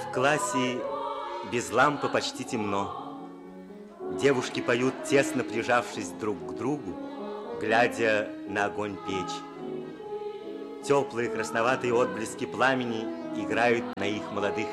В классе без лампы почти темно. Девушки поют, тесно прижавшись друг к другу, глядя на огонь печи. Теплые красноватые отблески пламени играют на их молодых